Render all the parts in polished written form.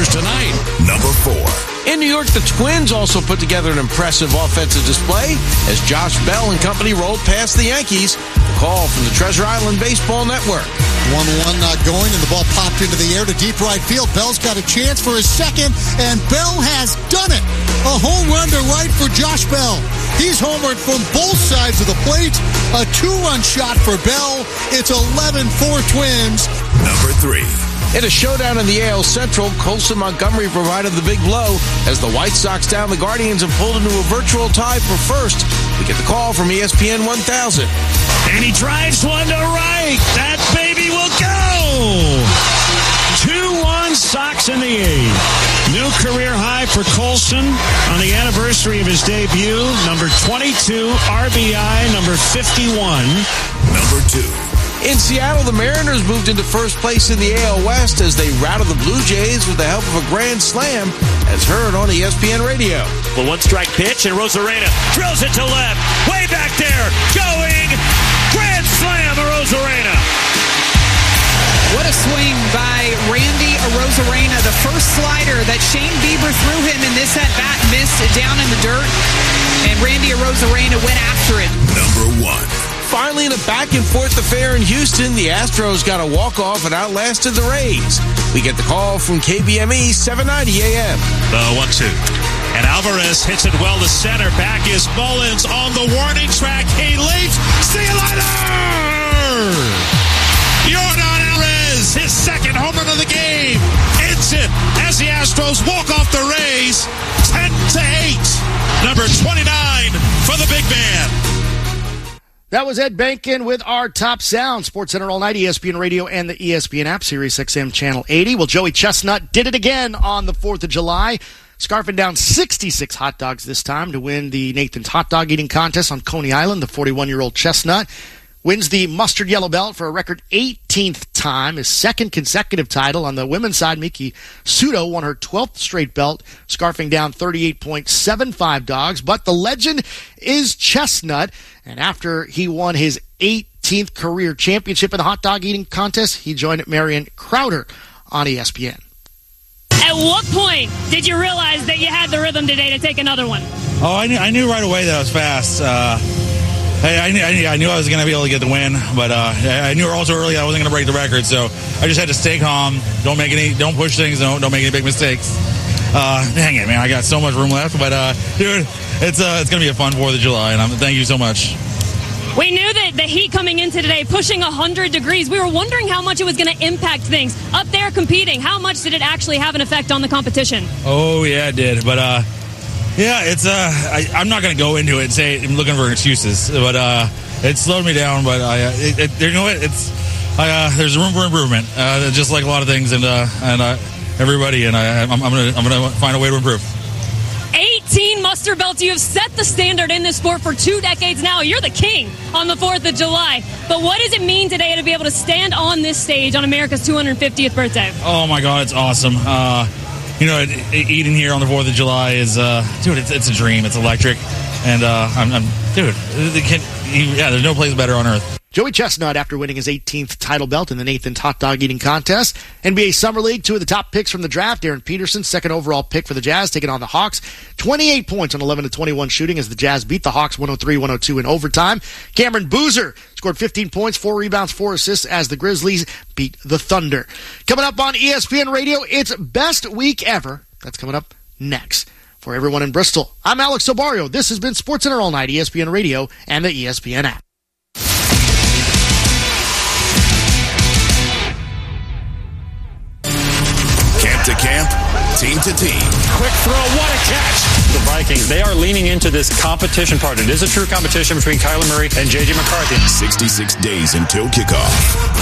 Rangers tonight. Number 4. In New York, the Twins also put together an impressive offensive display as Josh Bell and company rolled past the Yankees. The call from the Treasure Island Baseball Network. 1-1 not going, and the ball popped into the air to deep right field. Bell's got a chance for his second, and Bell has done it. A home run to right for Josh Bell. He's homered from both sides of the plate. A 2-run shot for Bell. It's 11-4 Twins. Number 3. In a showdown in the AL Central, Colson Montgomery provided the big blow as the White Sox downed the Guardians and pulled into a virtual tie for first. We get the call from ESPN 1000. And he drives one to right. That baby will go. 2-1 Sox in the 8th. New career high for Colson on the anniversary of his debut. Number 22, RBI, number 51. Number 2. In Seattle, the Mariners moved into first place in the AL West as they routed the Blue Jays with the help of a grand slam, as heard on ESPN Radio. The one-strike pitch, and Arozarena drills it to left. Way back there, going. Grand slam, Arozarena. What a swing by Randy Arozarena. The first slider that Shane Bieber threw him in this at-bat missed down in the dirt, and Randy Arozarena went after it. Number 1. Finally, in a back-and-forth affair in Houston, the Astros got a walk-off and outlasted the Rays. We get the call from KBME 790 AM. The 1-2. And Alvarez hits it well to center. Back is Mullins on the warning track. He leaps. See you later! Yordan Alvarez, his second home run of the game. Ends it as the Astros walk off the Rays 10-8. Number 29 for the big man. That was Ed Bankin with our Top Sound. SportsCenter all night, ESPN Radio and the ESPN app, Sirius XM Channel 80. Well, Joey Chestnut did it again on the 4th of July, scarfing down 66 hot dogs this time to win the Nathan's Hot Dog Eating Contest on Coney Island. The 41-year-old Chestnut wins the mustard yellow belt for a record 18th time, his second consecutive title. On the women's side, Miki Sudo won her 12th straight belt, scarfing down 38.75 dogs. But the legend is Chestnut, and after he won his 18th career championship in the hot dog eating contest, he joined Marion Crowder on ESPN. At what point did you realize that you had the rhythm today to take another one? Oh, I knew right away that I was fast. I knew I was going to be able to get the win, but I knew also early I wasn't going to break the record, so I just had to stay calm, don't push things, don't make any big mistakes. Dang it, man, I got so much room left, but dude, it's going to be a fun 4th of July, and thank you so much. We knew that the heat coming into today, pushing 100 degrees, we were wondering how much it was going to impact things. Up there competing, how much did it actually have an effect on the competition? Oh, yeah, it did, but yeah, it's I'm not going to go into it and say I'm looking for excuses, but it slowed me down. But you know what? There's room for improvement, just like a lot of things, and everybody. And I'm gonna find a way to improve. 18 muster belts. You have set the standard in this sport for 2 decades now. You're the king on the 4th of July. But what does it mean today to be able to stand on this stage on America's 250th birthday? Oh my God, it's awesome. You know, eating here on the 4th of July is, dude, it's a dream. It's electric. And, there's no place better on earth. Joey Chestnut, after winning his 18th title belt in the Nathan's Hot Dog Eating Contest. NBA Summer League, 2 of the top picks from the draft. Aaron Peterson, second overall pick for the Jazz, taking on the Hawks. 28 points on 11-21 shooting as the Jazz beat the Hawks 103-102 in overtime. Cameron Boozer scored 15 points, 4 rebounds, 4 assists as the Grizzlies beat the Thunder. Coming up on ESPN Radio, it's Best Week Ever. That's coming up next. For everyone in Bristol, I'm Alex Obario. This has been SportsCenter All Night, ESPN Radio, and the ESPN app. Camp to camp, team to team. Quick throw, what a catch! The Vikings, they are leaning into this competition part. It is a true competition between Kyler Murray and J.J. McCarthy. 66 days until kickoff.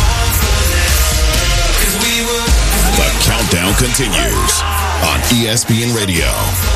The countdown continues on ESPN Radio.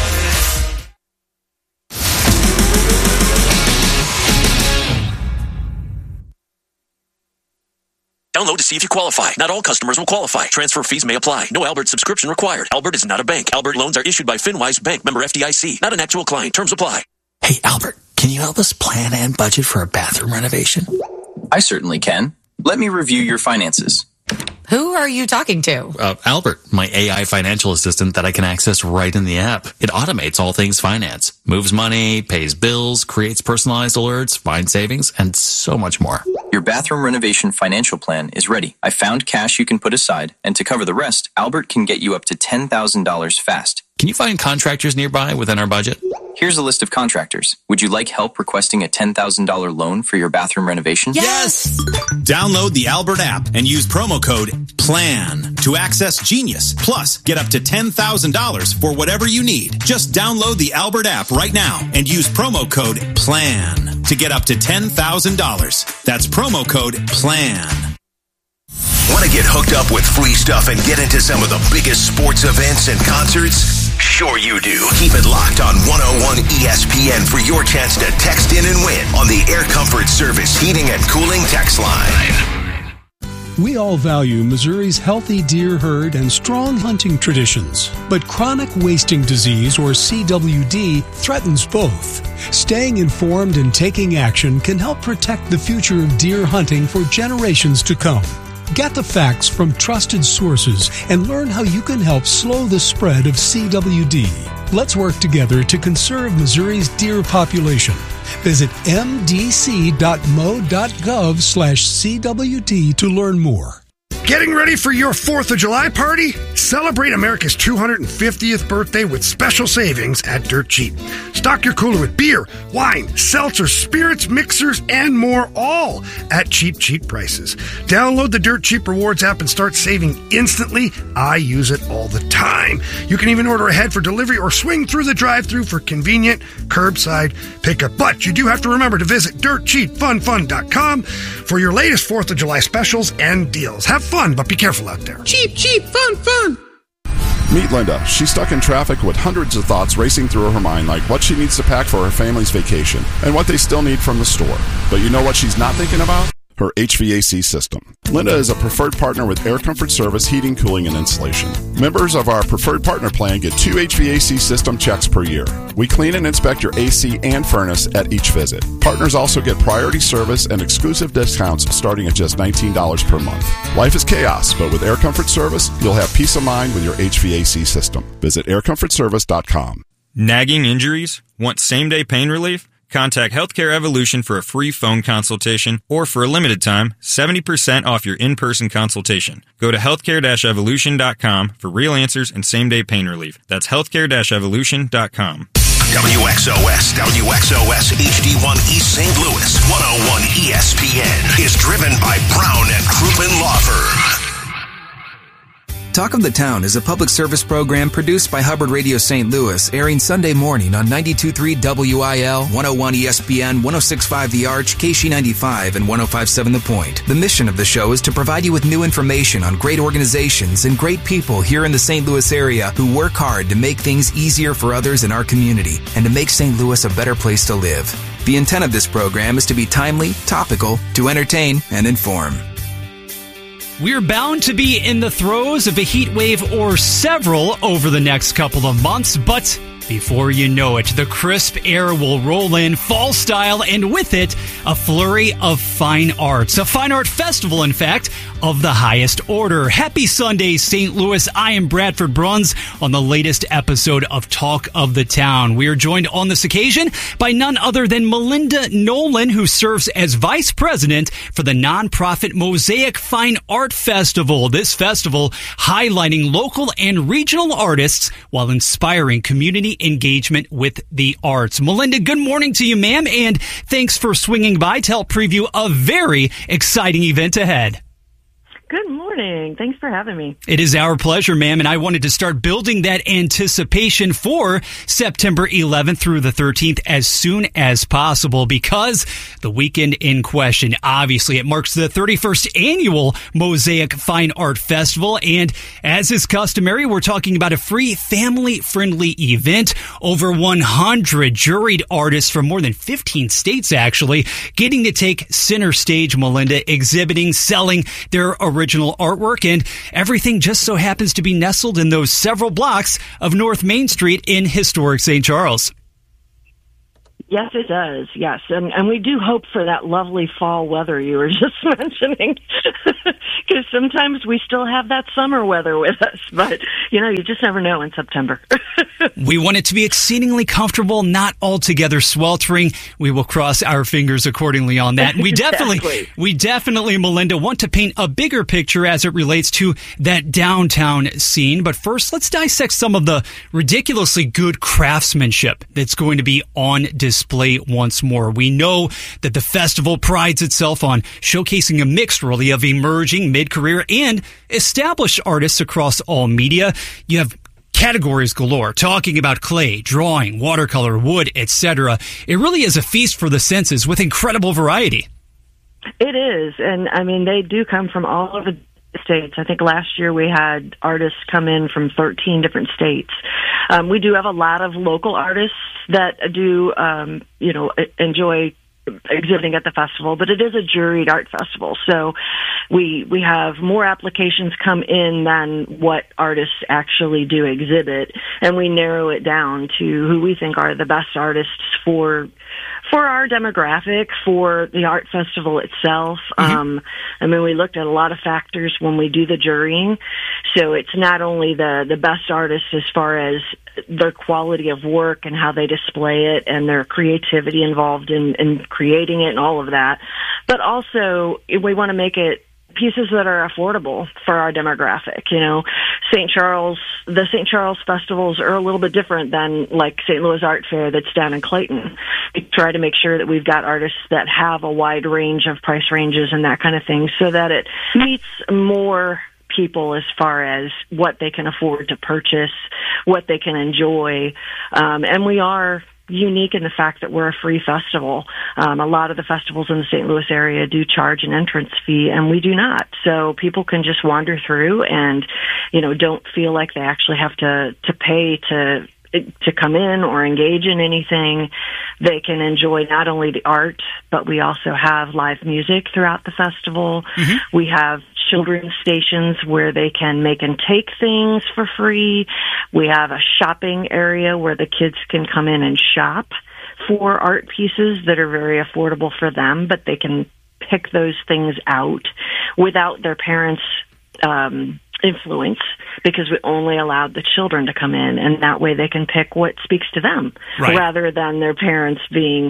Download to see if you qualify. Not all customers will qualify. Transfer fees may apply. No Albert subscription required. Albert is not a bank. Albert loans are issued by FinWise Bank, member FDIC. Not an actual client. Terms apply. Hey, Albert, can you help us plan and budget for a bathroom renovation? I certainly can. Let me review your finances. Who are you talking to? Albert, my AI financial assistant that I can access right in the app. It automates all things finance, moves money, pays bills, creates personalized alerts, finds savings, and so much more. Your bathroom renovation financial plan is ready. I found cash you can put aside, and to cover the rest, Albert can get you up to $10,000 fast. Can you find contractors nearby within our budget? Here's a list of contractors. Would you like help requesting a $10,000 loan for your bathroom renovation? Yes! Download the Albert app and use promo code PLAN to access Genius. Plus, get up to $10,000 for whatever you need. Just download the Albert app right now and use promo code PLAN to get up to $10,000. That's promo code PLAN. Want to get hooked up with free stuff and get into some of the biggest sports events and concerts? Sure you do. Keep it locked on 101 ESPN for your chance to text in and win on the Air Comfort Service Heating and Cooling text line. We all value Missouri's healthy deer herd and strong hunting traditions, but chronic wasting disease, or CWD, threatens both. Staying informed and taking action can help protect the future of deer hunting for generations to come. Get the facts from trusted sources and learn how you can help slow the spread of CWD. Let's work together to conserve Missouri's deer population. Visit mdc.mo.gov/CWD to learn more. Getting ready for your 4th of July party? Celebrate America's 250th birthday with special savings at Dirt Cheap. Stock your cooler with beer, wine, seltzers, spirits, mixers, and more, all at cheap, cheap prices. Download the Dirt Cheap Rewards app and start saving instantly. I use it all the time. You can even order ahead for delivery or swing through the drive-thru for convenient curbside pickup. But you do have to remember to visit DirtCheapFunFun.com for your latest 4th of July specials and deals. Have fun, but be careful out there. Cheap, cheap, fun, fun. Meet Linda. She's stuck in traffic with hundreds of thoughts racing through her mind, like what she needs to pack for her family's vacation and what they still need from the store. But you know what she's not thinking about? Her HVAC system. Linda is a preferred partner with Air Comfort Service Heating, Cooling, and Installation. Members of our preferred partner plan get 2 HVAC system checks per year. We clean and inspect your AC and furnace at each visit. Partners also get priority service and exclusive discounts starting at just $19 per month. Life is chaos, but with Air Comfort Service, you'll have peace of mind with your HVAC system. Visit aircomfortservice.com. Nagging injuries? Want same-day pain relief? Contact Healthcare Evolution for a free phone consultation, or for a limited time, 70% off your in-person consultation. Go to healthcare-evolution.com for real answers and same-day pain relief. That's healthcare-evolution.com. WXOS HD1 East St. Louis 101 ESPN is driven by Brown and Crouppen Law Firm. Talk of the Town is a public service program produced by Hubbard Radio St. Louis, airing Sunday morning on 92.3 WIL, 101 ESPN, 106.5 The Arch, KC95, and 105.7 The Point. The mission of the show is to provide you with new information on great organizations and great people here in the St. Louis area who work hard to make things easier for others in our community and to make St. Louis a better place to live. The intent of this program is to be timely, topical, to entertain, and inform. We're bound to be in the throes of a heat wave or several over the next couple of months, but before you know it, the crisp air will roll in fall style, and with it, a flurry of fine arts. A fine art festival, in fact, of the highest order. Happy Sunday, St. Louis. I am Bradford Bruns on the latest episode of Talk of the Town. We are joined on this occasion by none other than Melinda Nolan, who serves as vice president for the nonprofit Mosaic Fine Art Festival. This festival highlighting local and regional artists while inspiring community engagement with the arts. Melinda, good morning to you, ma'am, and thanks for swinging by to help preview a very exciting event ahead. Good morning. Thanks for having me. It is our pleasure, ma'am, and I wanted to start building that anticipation for September 11th through the 13th as soon as possible, because the weekend in question, obviously, it marks the 31st annual Mosaic Fine Art Festival, and as is customary, we're talking about a free, family-friendly event. Over 100 juried artists from more than 15 states, actually, getting to take center stage, Melinda, exhibiting, selling their original artwork, and everything just so happens to be nestled in those several blocks of North Main Street in historic St. Charles. Yes, it does. Yes. And we do hope for that lovely fall weather you were just mentioning, because sometimes we still have that summer weather with us. But, you just never know in September. We want it to be exceedingly comfortable, not altogether sweltering. We will cross our fingers accordingly on that. We definitely, Melinda, want to paint a bigger picture as it relates to that downtown scene. But first, let's dissect some of the ridiculously good craftsmanship that's going to be on display once more. We know that the festival prides itself on showcasing a mix, really, of emerging, mid-career, and established artists across all media. You have categories galore, talking about clay, drawing, watercolor, wood, etc. It really is a feast for the senses with incredible variety. It is, and they do come from all over the states. I think last year we had artists come in from 13 different states. We do have a lot of local artists that do, enjoy exhibiting at the festival, but it is a juried art festival. So we have more applications come in than what artists actually do exhibit, and we narrow it down to who we think are the best artists for our demographic, for the art festival itself. We looked at a lot of factors when we do the jurying. So it's not only the best artists as far as their quality of work and how they display it and their creativity involved in creating it and all of that, but also we want to make it pieces that are affordable for our demographic. The St. Charles festivals are a little bit different than like St. Louis Art Fair that's down in Clayton. We try to make sure that we've got artists that have a wide range of price ranges and that kind of thing so that it meets more people as far as what they can afford to purchase, what they can enjoy. And we are unique in the fact that we're a free festival. A lot of the festivals in the St. Louis area do charge an entrance fee, and we do not. So people can just wander through and, don't feel like they actually have to pay to come in or engage in anything. They can enjoy not only the art, but we also have live music throughout the festival. We have children's stations where they can make and take things for free. We have a shopping area where the kids can come in and shop for art pieces that are very affordable for them, but they can pick those things out without their parents' influence, because we only allowed the children to come in, and that way they can pick what speaks to them, rather than their parents being,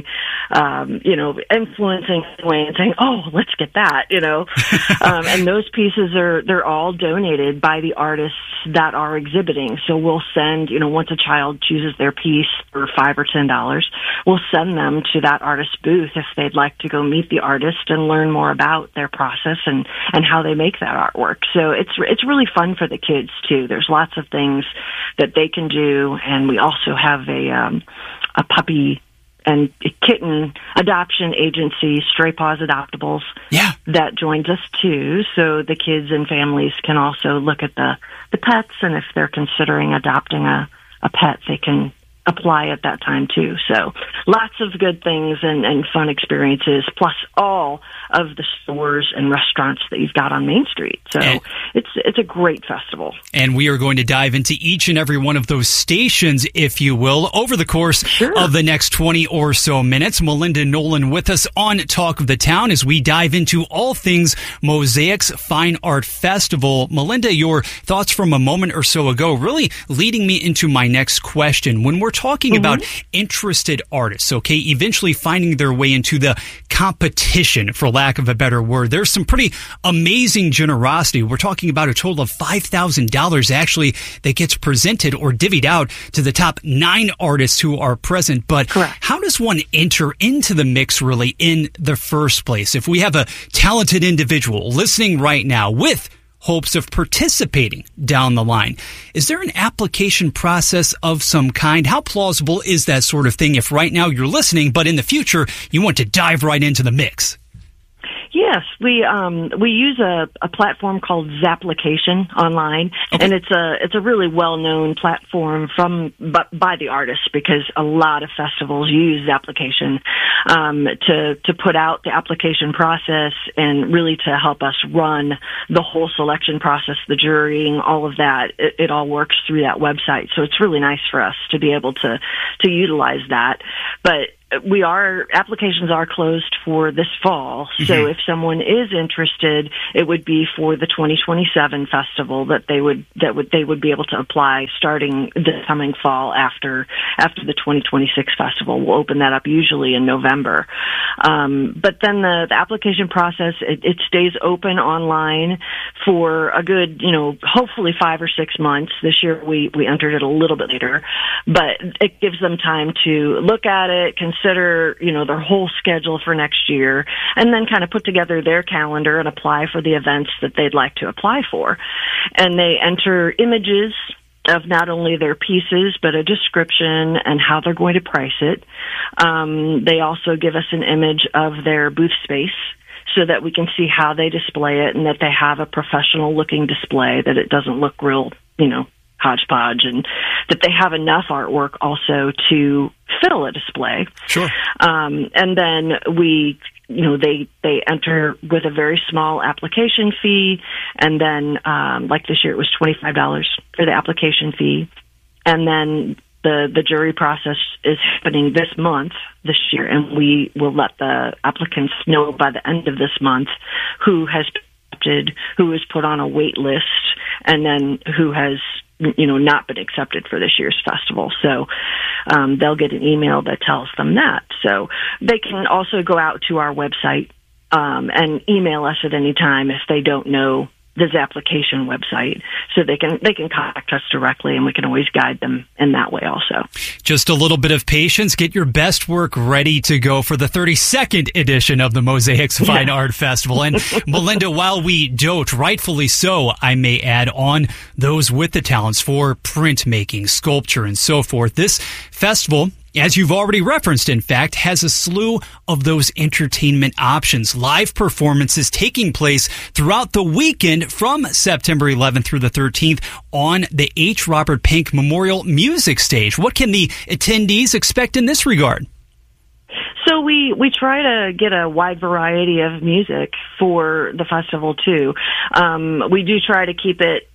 influencing the way and saying, "Oh, let's get that," And those pieces they're all donated by the artists that are exhibiting. So we'll send, once a child chooses their piece for $5 or $10, we'll send them to that artist's booth if they'd like to go meet the artist and learn more about their process and how they make that artwork. So it's really fun for the kids too. There's lots of things that they can do, and we also have a puppy and kitten adoption agency, Stray Paws Adoptables, that joins us too. So the kids and families can also look at the pets, and if they're considering adopting a pet, they can apply at that time too. So lots of good things and fun experiences, plus all of the stores and restaurants that you've got on Main Street. So it's a great festival. And we are going to dive into each and every one of those stations, if you will, over the course of the next 20 or so minutes. Melinda Nolan with us on Talk of the Town as we dive into all things Mosaic's Fine Art Festival. Melinda, your thoughts from a moment or so ago really leading me into my next question. When we're talking about interested artists, eventually finding their way into the competition, for lack of a better word, there's some pretty amazing generosity. We're talking about a total of $5,000 actually that gets presented or divvied out to the top 9 artists who are present. But how does one enter into the mix really in the first place? If we have a talented individual listening right now with hopes of participating down the line, is there an application process of some kind? How plausible is that sort of thing if right now you're listening, but in the future you want to dive right into the mix? Yes, we use a platform called Zapplication online, and it's a really well-known platform by the artists, because a lot of festivals use Zapplication to put out the application process and really to help us run the whole selection process, the jurying, all of that. It all works through that website, so it's really nice for us to be able to utilize that. But applications are closed for this fall. So if someone is interested, it would be for the 2027 festival that they would be able to apply starting this coming fall after the 2026 festival. We'll open that up usually in November. But then the application process, it stays open online for a good, hopefully 5 or 6 months. This year we entered it a little bit later, but it gives them time to look at it, consider, their whole schedule for next year, and then kind of put together their calendar and apply for the events that they'd like to apply for. And they enter images of not only their pieces, but a description and how they're going to price it. They also give us an image of their booth space so that we can see how they display it and that they have a professional-looking display, that it doesn't look real, hodgepodge, and that they have enough artwork also to fill a display. Sure. And then they enter with a very small application fee, and then like this year it was $25 for the application fee, and then the jury process is happening this year, and we will let the applicants know by the end of this month who has accepted, who is put on a wait list, and then who has not been accepted for this year's festival. So they'll get an email that tells them that. So they can also go out to our website and email us at any time if they don't know this application website, so they can contact us directly, and we can always guide them in that way also. Just a little bit of patience. Get your best work ready to go for the 32nd edition of the Mosaics Fine Art Festival. And Melinda, while we dote, rightfully so, I may add, on those with the talents for printmaking, sculpture, and so forth, this festival, as you've already referenced, in fact, has a slew of those entertainment options. Live performances taking place throughout the weekend from September 11th through the 13th on the H. Robert Pink Memorial Music Stage. What can the attendees expect in this regard? So we try to get a wide variety of music for the festival, too. We do try to keep it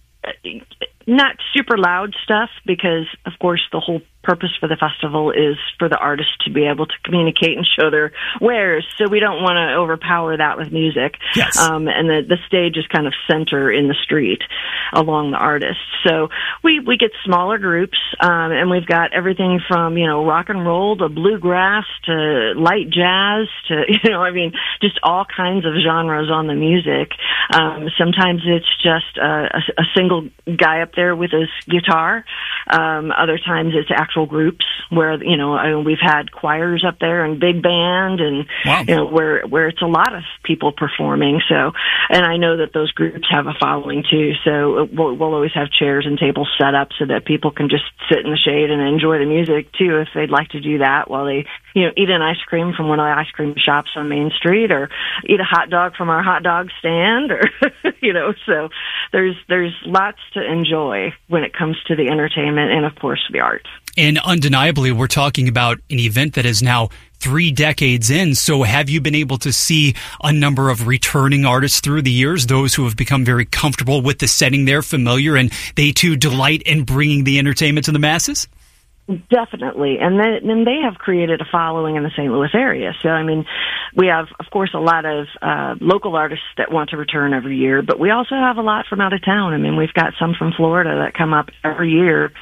not super loud stuff, because, of course, the whole purpose for the festival is for the artists to be able to communicate and show their wares. So we don't want to overpower that with music. Yes. And the stage is kind of center in the street along the artists. So we get smaller groups, and we've got everything from, rock and roll to bluegrass to light jazz to, just all kinds of genres on the music. Sometimes it's just a single guy up there with his guitar. Other times it's actual groups where, we've had choirs up there and big band, and, where it's a lot of people performing. So, and I know that those groups have a following too. So we'll always have chairs and tables set up so that people can just sit in the shade and enjoy the music too, if they'd like to do that while they, eat an ice cream from one of the ice cream shops on Main Street, or eat a hot dog from our hot dog stand, or, so there's lots to enjoy when it comes to the entertainment and, of course, the art. And undeniably, we're talking about an event that is now 3 decades in. So have you been able to see a number of returning artists through the years, those who have become very comfortable with the setting there, familiar, and they too delight in bringing the entertainment to the masses? Definitely. And then they have created a following in the St. Louis area. So, we have, of course, a lot of local artists that want to return every year, but we also have a lot from out of town. We've got some from Florida that come up every year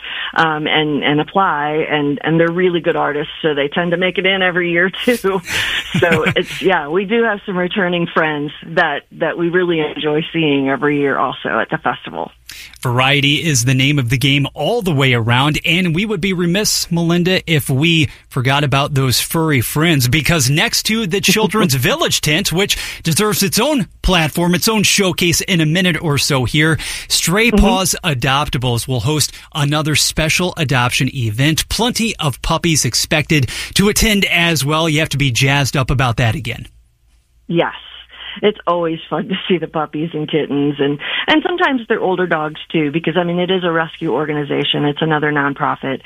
and apply, and they're really good artists, so they tend to make it in every year, too. So, we do have some returning friends that we really enjoy seeing every year also at the festival. Variety is the name of the game all the way around, and we would be remiss, Melinda, if we forgot about those furry friends, because next to the Children's Village tent, which deserves its own platform, its own showcase in a minute or so here, Stray Paws Adoptables will host another special adoption event. Plenty of puppies expected to attend as well. You have to be jazzed up about that again. Yes. It's always fun to see the puppies and kittens, and sometimes they're older dogs too, because it is a rescue organization. It's another nonprofit,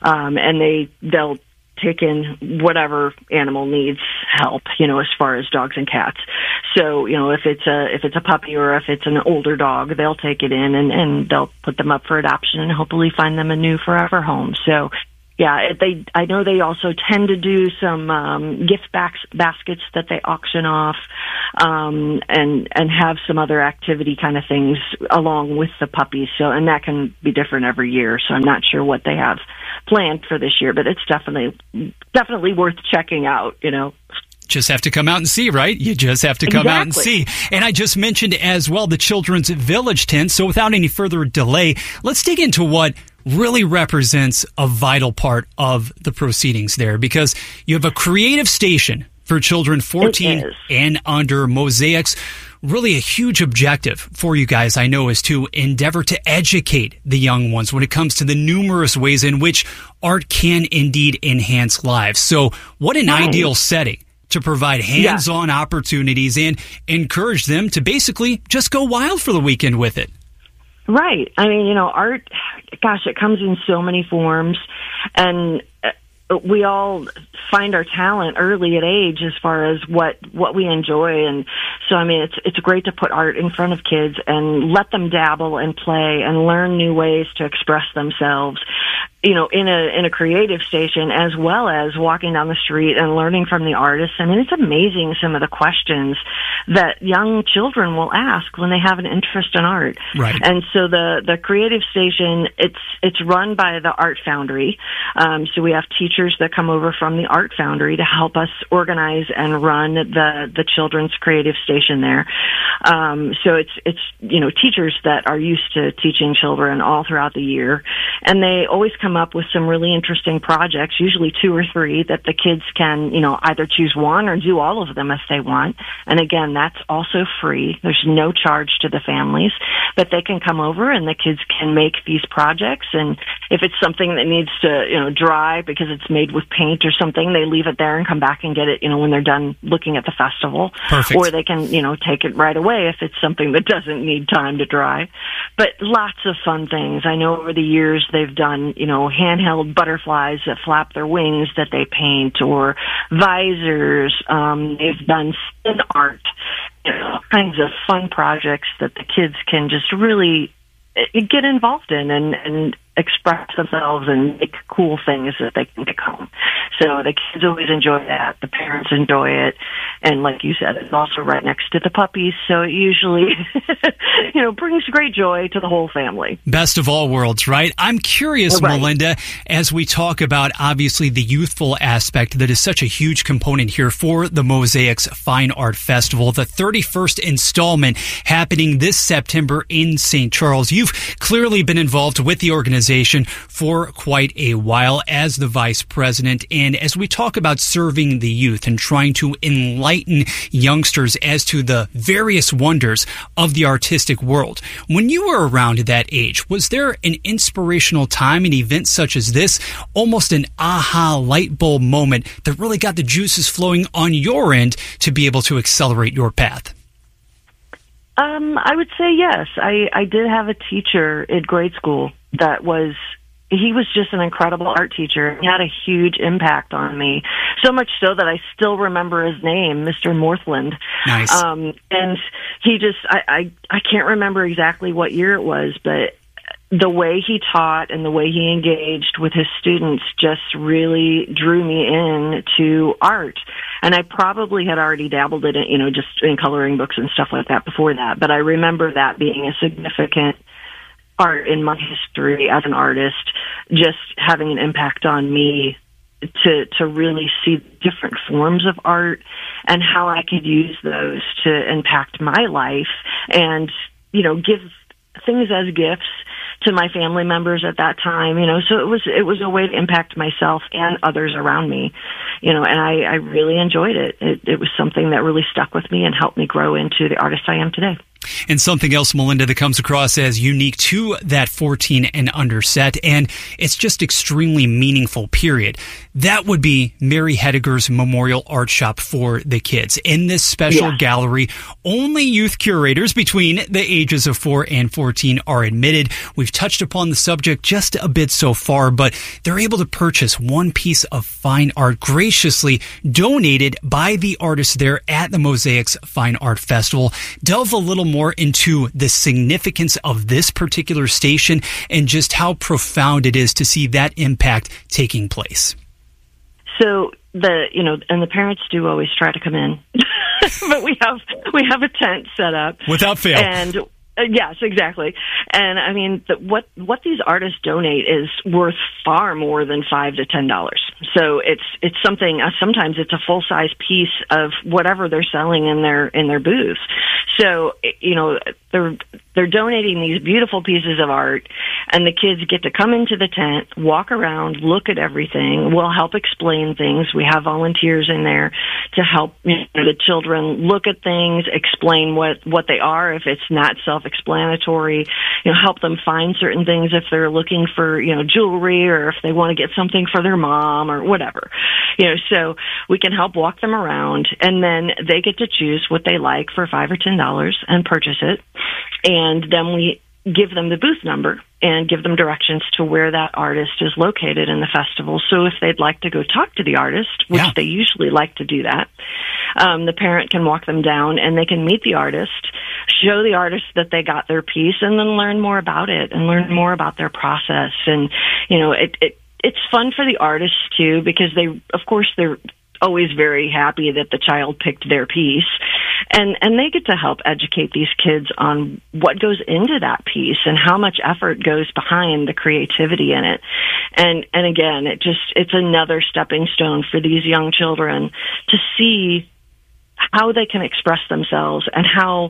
and they'll take in whatever animal needs help, as far as dogs and cats. So, if it's a puppy or if it's an older dog, they'll take it in and they'll put them up for adoption and hopefully find them a new forever home. So I know they also tend to do some gift baskets that they auction off, and have some other activity kind of things along with the puppies. So, and that can be different every year. So I'm not sure what they have planned for this year, but it's definitely worth checking out. Just have to come out and see, right? You just have to come out and see. And I just mentioned as well the Children's Village tent. So without any further delay, let's dig into what really represents a vital part of the proceedings there, because you have a creative station for children 14 and under. Mosaics, really a huge objective for you guys, I know, is to endeavor to educate the young ones when it comes to the numerous ways in which art can indeed enhance lives. So what an ideal setting to provide hands-on opportunities and encourage them to basically just go wild for the weekend with it. Right. I mean, art, gosh, it comes in so many forms, and we all find our talent early at age as far as what we enjoy. And so, I mean, it's great to put art in front of kids and let them dabble and play and learn new ways to express themselves, in a creative station, as well as walking down the street and learning from the artists. I mean, it's amazing some of the questions that young children will ask when they have an interest in art. Right. And so the creative station, it's run by the Art Foundry. So we have teachers that come over from the Art Foundry to help us organize and run the children's creative station there. So it's teachers that are used to teaching children all throughout the year, and they always come up with some really interesting projects, usually 2 or 3, that the kids can, either choose one or do all of them if they want. And again, that's also free. There's no charge to the families, but they can come over and the kids can make these projects. And if it's something that needs to, dry because it's made with paint or something, they leave it there and come back and get it, when they're done looking at the festival. Perfect. Or they can, take it right away if it's something that doesn't need time to dry. But lots of fun things. I know over the years they've done, handheld butterflies that flap their wings that they paint, or visors. They've done spin art, all kinds of fun projects that the kids can just really get involved in and express themselves and make cool things that they can take home. So the kids always enjoy that. The parents enjoy it. And like you said, it's also right next to the puppies. So it usually, brings great joy to the whole family. Best of all worlds, right? I'm curious, Right. Melinda, as we talk about obviously the youthful aspect that is such a huge component here for the Mosaics Fine Art Festival, the 31st installment happening this September in St. Charles. You've clearly been involved with the organization for quite a while as the vice president. And as we talk about serving the youth and trying to enlighten youngsters as to the various wonders of the artistic world, when you were around that age, was there an inspirational time, an event such as this, almost an aha light bulb moment that really got the juices flowing on your end to be able to accelerate your path? I would say yes. I did have a teacher in grade school he was just an incredible art teacher. He had a huge impact on me, so much so that I still remember his name, Mr. Northland. Nice. And he just, I can't remember exactly what year it was, but the way he taught and the way he engaged with his students just really drew me in to art. And I probably had already dabbled in it, just in coloring books and stuff like that before that. But I remember that being a significant part in my history as an artist, just having an impact on me to really see different forms of art and how I could use those to impact my life and, give things as gifts to my family members at that time, so it was a way to impact myself and others around me, and I really enjoyed it. It was something that really stuck with me and helped me grow into the artist I am today. And something else, Melinda, that comes across as unique to that 14 and under set, and it's just extremely meaningful, period. That would be Mary Hediger's Memorial Art Shop for the kids. In this special gallery, only youth curators between the ages of 4 and 14 are admitted. We've touched upon the subject just a bit so far, but they're able to purchase one piece of fine art graciously donated by the artists there at the Mosaics Fine Art Festival. Delve a little more into the significance of this particular station and just how profound it is to see that impact taking place? So and the parents do always try to come in, but we have a tent set up without fail. And yes, exactly. And I mean, what these artists donate is worth far more than $5 to $10. So it's something. Sometimes it's a full size piece of whatever they're selling in their booth. So they're donating these beautiful pieces of art, and the kids get to come into the tent, walk around, look at everything. We'll help explain things. We have volunteers in there to help the children look at things, explain what they are if it's not self-explanatory, help them find certain things if they're looking for, jewelry, or if they want to get something for their mom or whatever. So we can help walk them around, and then they get to choose what they like for $5 or $10 and purchase it. And then we give them the booth number and give them directions to where that artist is located in the festival. So if they'd like to go talk to the artist, which they usually like to do that, the parent can walk them down and they can meet the artist, show the artist that they got their piece, and then learn more about it and learn more about their process. And, it's fun for the artists too, because they're always very happy that the child picked their piece. And they get to help educate these kids on what goes into that piece and how much effort goes behind the creativity in it. And again, it's another stepping stone for these young children to see how they can express themselves and how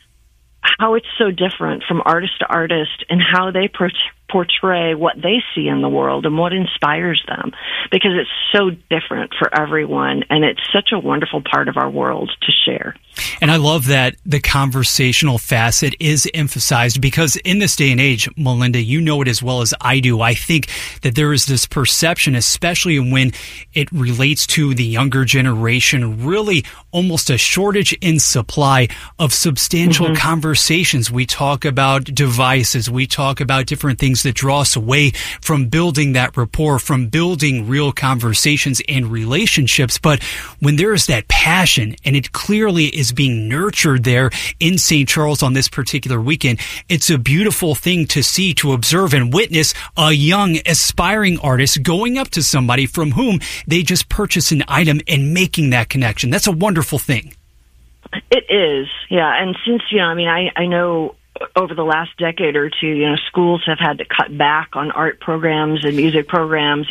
it's so different from artist to artist, and how they portray what they see in the world and what inspires them, because it's so different for everyone, and it's such a wonderful part of our world to share. And I love that the conversational facet is emphasized, because in this day and age, Melinda, you know it as well as I do. I think that there is this perception, especially when it relates to the younger generation, really almost a shortage in supply of substantial conversations. We talk about devices. We talk about different things that draw us away from building that rapport, from building real conversations and relationships. But when there is that passion, and it clearly is being nurtured there in St. Charles on this particular weekend, it's a beautiful thing to see, to observe and witness a young aspiring artist going up to somebody from whom they just purchased an item and making that connection. That's a wonderful thing. It is, yeah. And since, I know over the last decade or two, schools have had to cut back on art programs and music programs.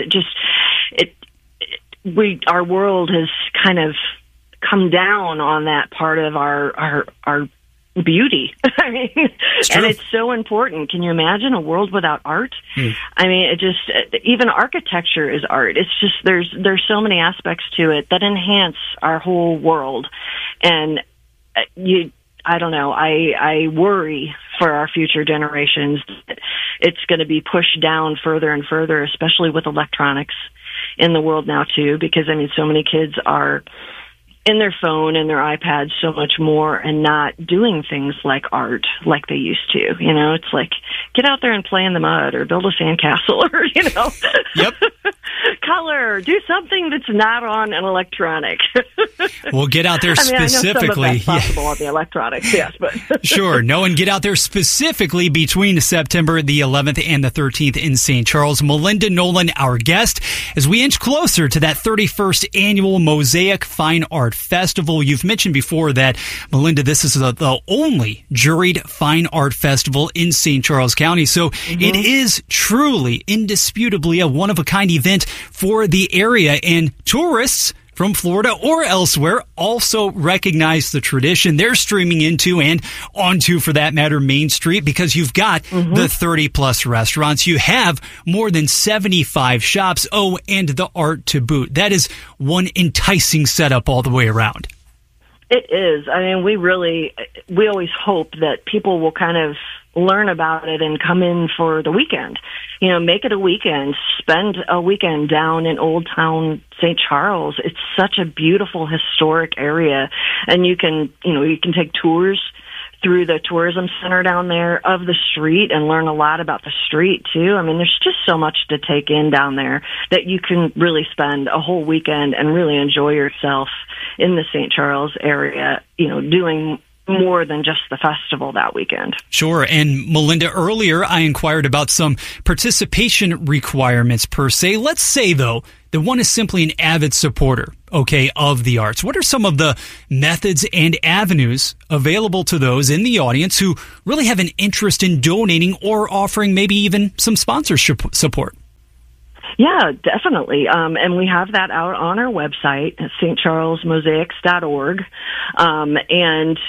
Our world has kind of come down on that part of our beauty. I mean, and it's so important. Can you imagine a world without art? I mean, even architecture is art. It's just, there's so many aspects to it that enhance our whole world. And I don't know, I worry for our future generations that it's going to be pushed down further and further, especially with electronics in the world now too, because so many kids are in their phone and their iPads so much more, and not doing things like art like they used to. It's like, get out there and play in the mud, or build a sandcastle, or, Yep. color, do something that's not on an electronic. Well, get out there specifically. I know some of that's possible on the electronics, yes, but sure. No, and get out there specifically between September the 11th and the 13th in St. Charles. Melinda Nolan, our guest, as we inch closer to that 31st annual Mosaic Fine Art Festival. You've mentioned before that, Melinda, this is the only juried fine art festival in St. Charles County. So it is truly, indisputably, a one-of-a-kind event for the area, and tourists from Florida or elsewhere also recognize the tradition. They're streaming into and onto, for that matter, Main Street, because you've got the 30-plus restaurants. You have more than 75 shops. Oh, and the art to boot. That is one enticing setup all the way around. It is. We always hope that people will kind of learn about it and come in for the weekend. Make it a weekend. Spend a weekend down in Old Town St. Charles. It's such a beautiful historic area, and you can take tours through the tourism center down there of the street and learn a lot about the street too. There's just so much to take in down there that you can really spend a whole weekend and really enjoy yourself in the St. Charles area, doing more than just the festival that weekend. Sure. And Melinda, earlier I inquired about some participation requirements per se. Let's say, though, that one is simply an avid supporter, okay, of the arts. What are some of the methods and avenues available to those in the audience who really have an interest in donating or offering maybe even some sponsorship support? Yeah, definitely. And we have that out on our website at stcharlesmosaics.org. And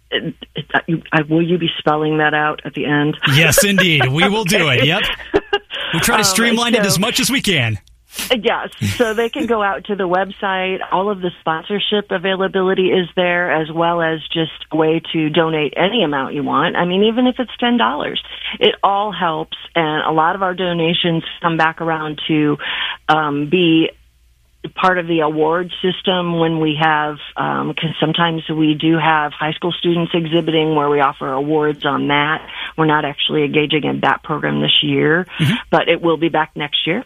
will you be spelling that out at the end? Yes, indeed. We will do it. Yep. We try to streamline it as much as we can. Yes, so they can go out to the website. All of the sponsorship availability is there, as well as just a way to donate any amount you want. I mean, even if it's $10, it all helps. And a lot of our donations come back around to be part of the award system when we have, because sometimes we do have high school students exhibiting where we offer awards on that. We're not actually engaging in that program this year, but it will be back next year.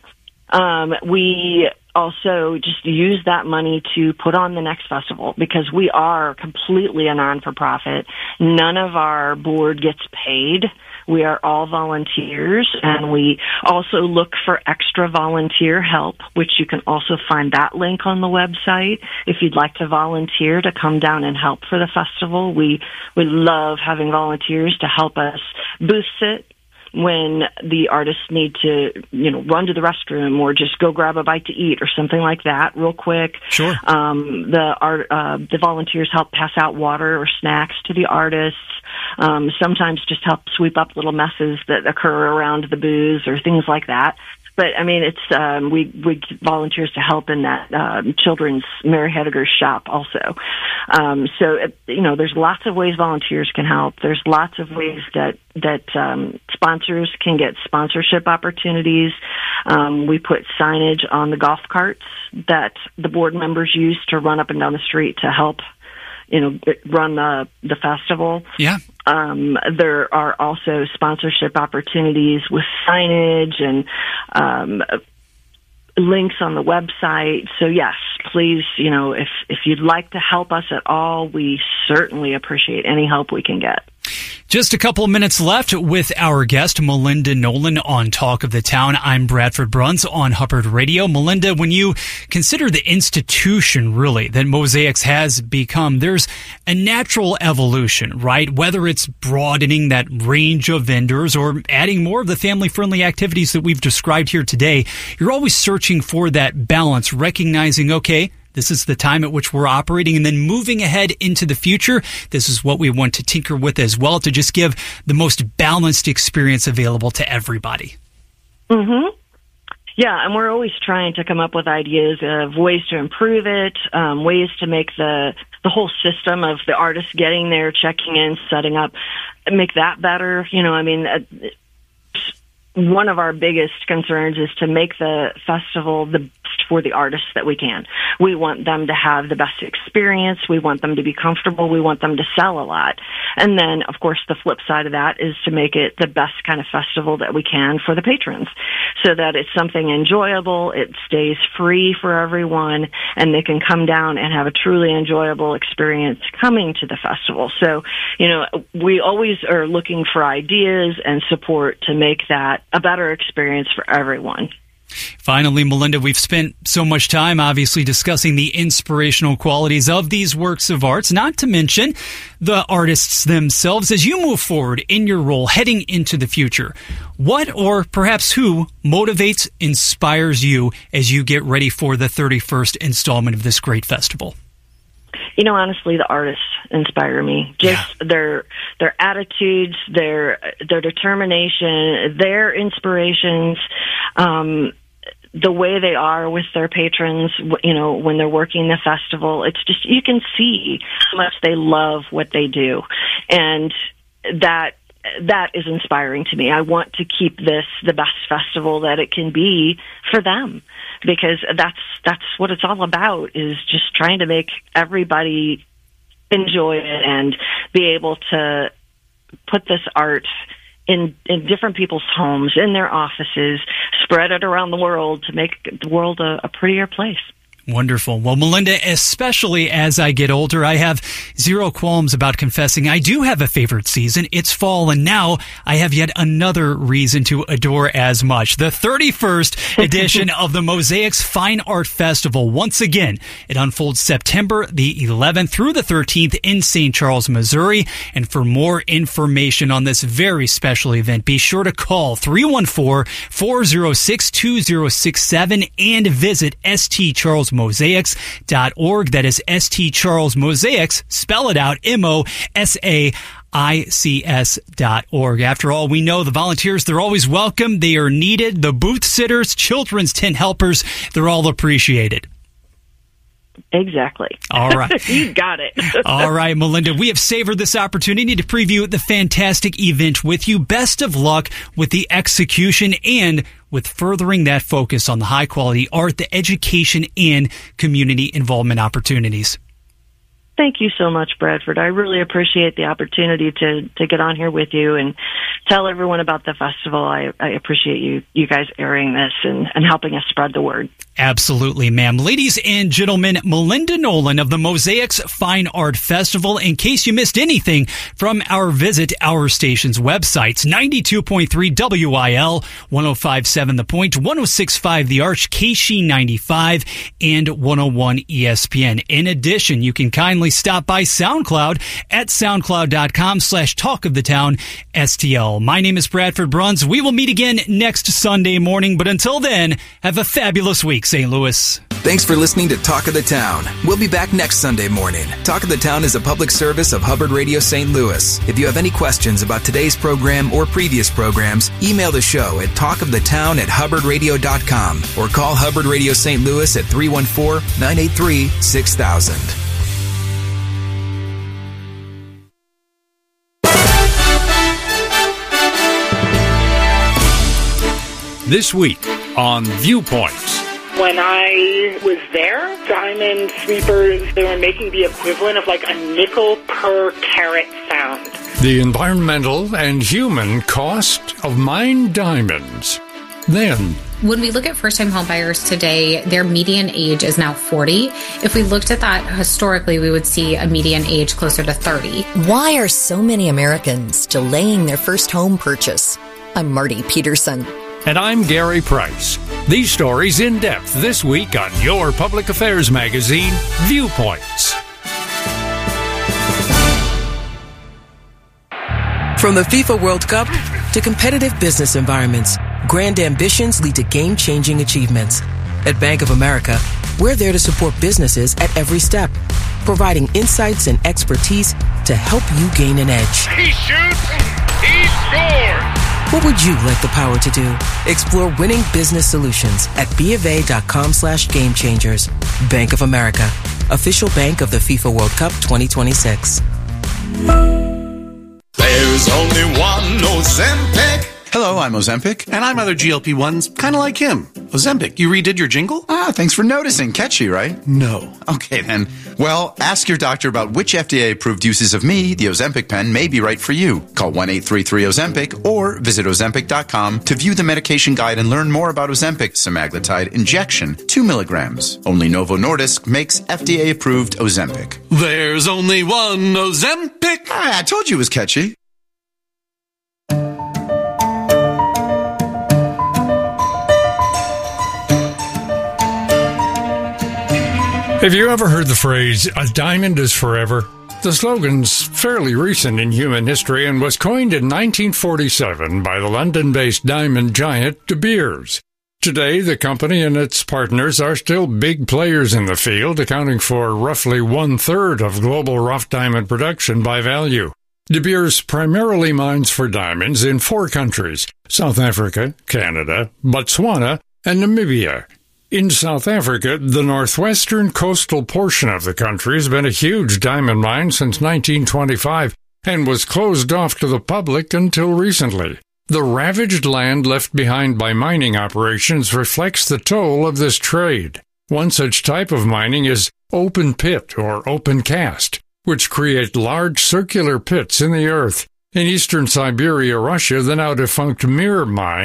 We also just use that money to put on the next festival because we are completely a non-for-profit. None of our board gets paid. We are all volunteers, and we also look for extra volunteer help, which you can also find that link on the website. If you'd like to volunteer to come down and help for the festival, we love having volunteers to help us booth sit when the artists need to, run to the restroom or just go grab a bite to eat or something like that real quick. Sure. The volunteers help pass out water or snacks to the artists. Sometimes just help sweep up little messes that occur around the booths or things like that. But I mean, it's we get volunteers to help in that children's Mary Hedegar's shop also. There's lots of ways volunteers can help. There's lots of ways that sponsors can get sponsorship opportunities. We put signage on the golf carts that the board members use to run up and down the street to help run the festival. Yeah. There are also sponsorship opportunities with signage and links on the website. So yes, please, if you'd like to help us at all, we certainly appreciate any help we can get. Just a couple of minutes left with our guest, Melinda Nolan, on Talk of the Town. I'm Bradford Bruns on Hubbard Radio. Melinda, when you consider the institution, really, that Mosaics has become, there's a natural evolution, right? Whether it's broadening that range of vendors or adding more of the family-friendly activities that we've described here today, you're always searching for that balance, recognizing, okay, this is the time at which we're operating, and then moving ahead into the future, this is what we want to tinker with as well to just give the most balanced experience available to everybody. Mm-hmm. Yeah, and we're always trying to come up with ideas of ways to improve it, ways to make the whole system of the artists getting there, checking in, setting up, make that better. One of our biggest concerns is to make the festival the best for the artists that we can. We want them to have the best experience. We want them to be comfortable. We want them to sell a lot. And then, of course, the flip side of that is to make it the best kind of festival that we can for the patrons so that it's something enjoyable, it stays free for everyone, and they can come down and have a truly enjoyable experience coming to the festival. So, we always are looking for ideas and support to make that a better experience for everyone. Finally, Melinda, we've spent so much time obviously discussing the inspirational qualities of these works of arts, not to mention the artists themselves. As you move forward in your role heading into the future, what or perhaps who motivates, inspires you as you get ready for the 31st installment of this great festival? Honestly, the artists inspire me. Just their attitudes, their determination, their inspirations, the way they are with their patrons, when they're working the festival. It's just, you can see how much they love what they do. And that is inspiring to me. I want to keep this the best festival that it can be for them, because that's what it's all about, is just trying to make everybody enjoy it and be able to put this art in different people's homes, in their offices, spread it around the world to make the world a prettier place. Wonderful. Well, Melinda, especially as I get older, I have zero qualms about confessing I do have a favorite season. It's fall, and now I have yet another reason to adore as much. The 31st edition of the Mosaics Fine Art Festival. Once again, it unfolds September the 11th through the 13th in St. Charles, Missouri. And for more information on this very special event, be sure to call 314-406-2067 and visit stcharlesmosaics.org. That is ST Charles Mosaics. Spell it out, MOSAICS.org. After all, we know the volunteers, they're always welcome. They are needed. The booth sitters, children's tent helpers, they're all appreciated. Exactly. All right. You got it. All right, Melinda, we have savored this opportunity to preview the fantastic event with you. Best of luck with the execution and with furthering that focus on the high-quality art, the education, and community involvement opportunities. Thank you so much, Bradford. I really appreciate the opportunity to get on here with you and tell everyone about the festival. I appreciate you guys airing this and helping us spread the word. Absolutely, ma'am. Ladies and gentlemen, Melinda Nolan of the Mosaics Fine Art Festival. In case you missed anything from our visit, our station's websites, 92.3 WIL, 105.7 The Point, 106.5 The Arch, KC95, and 101 ESPN. In addition, you can kindly stop by SoundCloud at soundcloud.com/talkofthetown.stl. My name is Bradford Bruns. We will meet again next Sunday morning, but until then, have a fabulous week, St. Louis. Thanks for listening to Talk of the Town. We'll be back next Sunday morning. Talk of the Town is a public service of Hubbard Radio St. Louis. If you have any questions about today's program or previous programs, email the show at talkofthetown@hubbardradio.com or call Hubbard Radio St. Louis at 314-983-6000. This week on Viewpoints. When I was there, diamond sweepers, they were making the equivalent of like a nickel per carat sound. The environmental and human cost of mined diamonds. Then, when we look at first-time homebuyers today, their median age is now 40. If we looked at that historically, we would see a median age closer to 30. Why are so many Americans delaying their first home purchase? I'm Marty Peterson. And I'm Gary Price. These stories in depth this week on your public affairs magazine, Viewpoints. From the FIFA World Cup to competitive business environments, grand ambitions lead to game-changing achievements. At Bank of America, we're there to support businesses at every step, providing insights and expertise to help you gain an edge. He shoots, he scores! What would you like the power to do? Explore winning business solutions at BofA.com/gamechangers. Bank of America, official bank of the FIFA World Cup 2026. There's only one Ozempic. Hello, I'm Ozempic. And I'm other GLP-1s, kind of like him. Ozempic, you redid your jingle? Thanks for noticing. Catchy, right? No. Okay, then. Well, ask your doctor about which FDA-approved uses of me, the Ozempic pen, may be right for you. Call 1-833-OZEMPIC or visit Ozempic.com to view the medication guide and learn more about Ozempic semaglutide injection, 2 milligrams. Only Novo Nordisk makes FDA-approved Ozempic. There's only one Ozempic. I told you it was catchy. Have you ever heard the phrase, "A diamond is forever"? The slogan's fairly recent in human history and was coined in 1947 by the London-based diamond giant De Beers. Today, the company and its partners are still big players in the field, accounting for roughly 1/3 of global rough diamond production by value. De Beers primarily mines for diamonds in 4 countries: South Africa, Canada, Botswana, and Namibia. In South Africa, the northwestern coastal portion of the country has been a huge diamond mine since 1925 and was closed off to the public until recently. The ravaged land left behind by mining operations reflects the toll of this trade. One such type of mining is open pit or open cast, which create large circular pits in the earth. In eastern Siberia, Russia, the now defunct Mir mine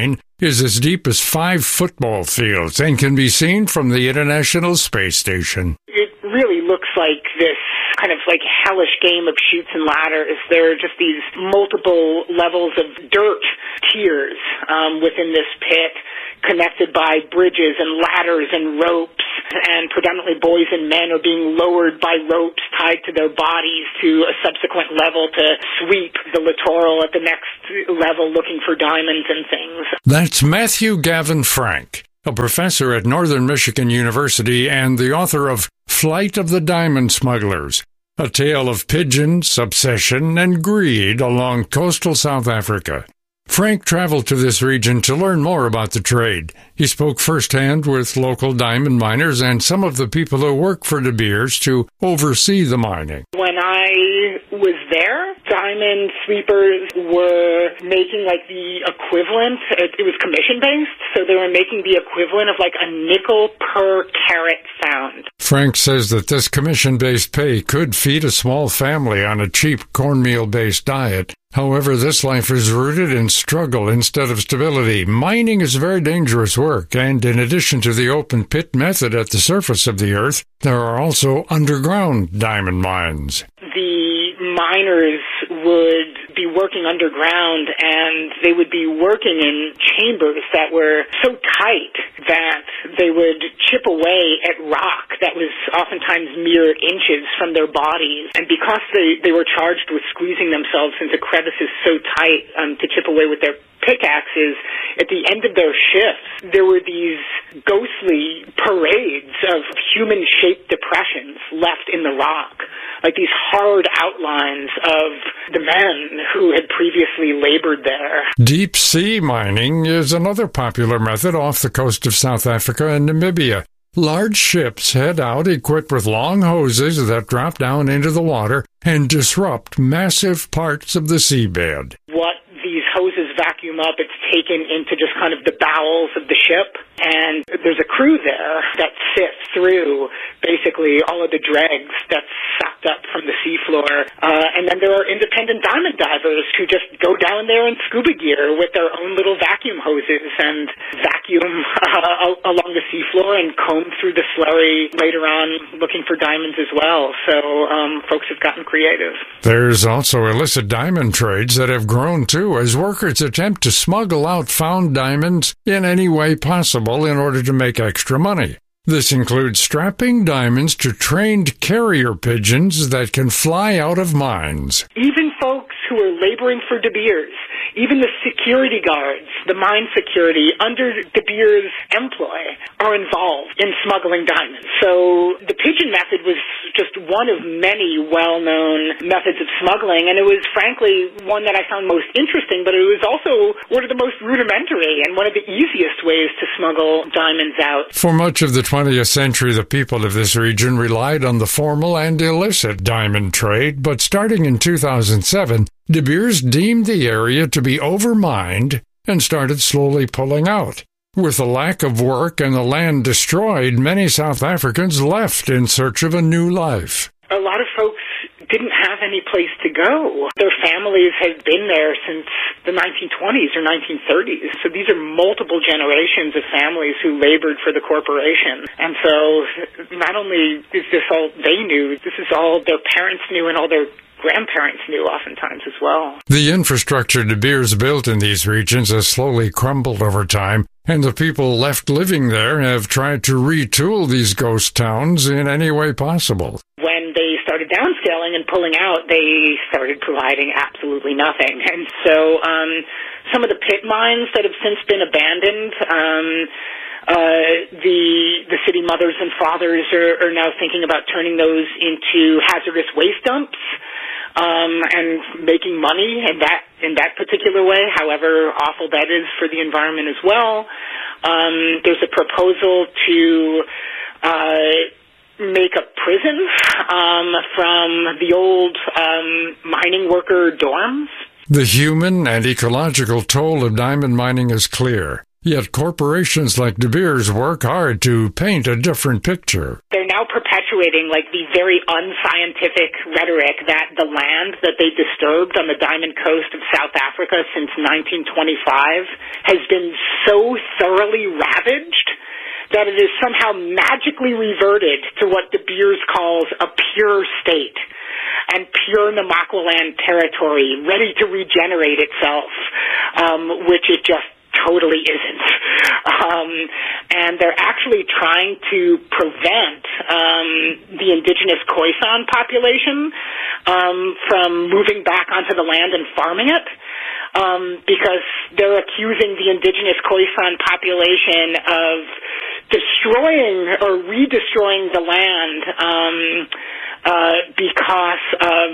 is as deep as 5 football fields and can be seen from the International Space Station. It really looks like this kind of like hellish game of chutes and ladders. There are just these multiple levels of dirt tiers within this pit, connected by bridges and ladders and ropes, and predominantly boys and men are being lowered by ropes tied to their bodies to a subsequent level to sweep the littoral at the next level looking for diamonds and things. That's Matthew Gavin Frank, a professor at Northern Michigan University and the author of Flight of the Diamond Smugglers, a tale of pigeons, obsession, and greed along coastal South Africa. Frank traveled to this region to learn more about the trade. He spoke firsthand with local diamond miners and some of the people who work for De Beers to oversee the mining. When I was there, diamond sweepers were making like the equivalent, it was commission-based, so they were making the equivalent of like a nickel per carat found. Frank says that this commission-based pay could feed a small family on a cheap cornmeal-based diet. However, this life is rooted in struggle instead of stability. Mining is very dangerous work, and in addition to the open pit method at the surface of the earth, there are also underground diamond mines. The miners would be working underground, and they would be working in chambers that were so tight that they would chip away at rock that was oftentimes mere inches from their bodies. And because they were charged with squeezing themselves into crevices so tight to chip away with their pickaxes, at the end of their shifts, there were these ghostly parades of human-shaped depressions left in the rock, like these hard outlines of the men who had previously labored there. Deep sea mining is another popular method off the coast of South Africa and Namibia. Large ships head out equipped with long hoses that drop down into the water and disrupt massive parts of the seabed. What these hoses vacuum up, it's taken into just kind of the bowels of the ship, and there's a crew there that sifts through basically all of the dregs that's sucked up from the seafloor. And then there are independent diamond divers who just go down there in scuba gear with their own little vacuum hoses and vacuum along the seafloor and comb through the slurry later on looking for diamonds as well. So folks have gotten creative. There's also illicit diamond trades that have grown too, as workers attempt to smuggle out found diamonds in any way possible in order to make extra money. This includes strapping diamonds to trained carrier pigeons that can fly out of mines. Even folks who are laboring for De Beers, even the security guards, the mine security under De Beers' employ are involved in smuggling diamonds. So the pigeon method was just one of many well-known methods of smuggling, and it was frankly one that I found most interesting, but it was also one of the most rudimentary and one of the easiest ways to smuggle diamonds out. For much of the 20th century, the people of this region relied on the formal and illicit diamond trade, but starting in 2007, De Beers deemed the area to be overmined and started slowly pulling out. With the lack of work and the land destroyed, many South Africans left in search of a new life. A lot of folks didn't have any place to go. Their families had been there since the 1920s or 1930s. So these are multiple generations of families who labored for the corporation. And so not only is this all they knew, this is all their parents knew and all their grandparents knew oftentimes as well. The infrastructure De Beers built in these regions has slowly crumbled over time, and the people left living there have tried to retool these ghost towns in any way possible. When they started downscaling and pulling out, they started providing absolutely nothing. And so some of the pit mines that have since been abandoned, the city mothers and fathers are now thinking about turning those into hazardous waste dumps. And making money in that particular way, however awful that is for the environment as well. There's a proposal to make a prison from the old mining worker dorms. The human and ecological toll of diamond mining is clear. Yet corporations like De Beers work hard to paint a different picture. They're now perpetuating the very unscientific rhetoric that the land that they disturbed on the Diamond Coast of South Africa since 1925 has been so thoroughly ravaged that it is somehow magically reverted to what De Beers calls a pure state and pure Namaqualand territory, ready to regenerate itself, which it just totally isn't. And they're actually trying to prevent the indigenous Khoisan population from moving back onto the land and farming it, because they're accusing the indigenous Khoisan population of destroying or redestroying the land because of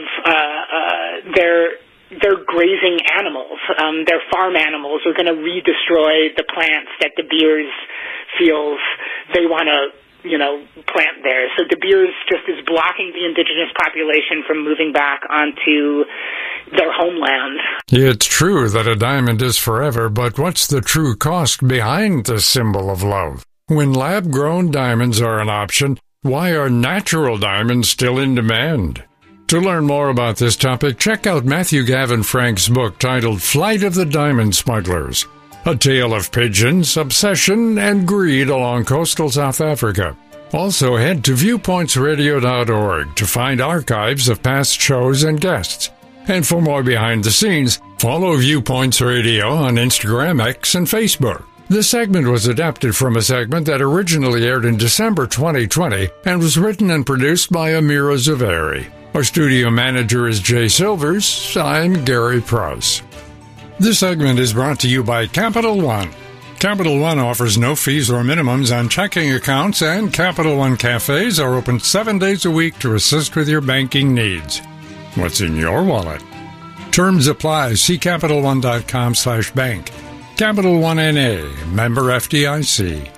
their grazing animals. Their farm animals are going to redestroy the plants that De Beers feels they want to, plant there. So De Beers just is blocking the indigenous population from moving back onto their homeland. It's true that a diamond is forever, but what's the true cost behind the symbol of love? When lab-grown diamonds are an option, why are natural diamonds still in demand? To learn more about this topic, check out Matthew Gavin Frank's book titled Flight of the Diamond Smugglers, a tale of pigeons, obsession, and greed along coastal South Africa. Also, head to viewpointsradio.org to find archives of past shows and guests. And for more behind the scenes, follow Viewpoints Radio on Instagram, X, and Facebook. This segment was adapted from a segment that originally aired in December 2020 and was written and produced by Amira Zaveri. Our studio manager is Jay Silvers. I'm Gary Price. This segment is brought to you by Capital One. Capital One offers no fees or minimums on checking accounts, and Capital One cafes are open 7 days a week to assist with your banking needs. What's in your wallet? Terms apply. See CapitalOne.com/bank. Capital One N.A., member FDIC.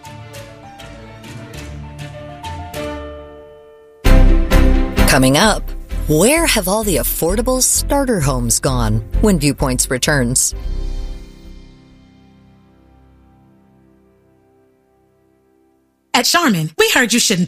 Coming up, where have all the affordable starter homes gone when Viewpoints returns? At Charmin, we heard you shouldn't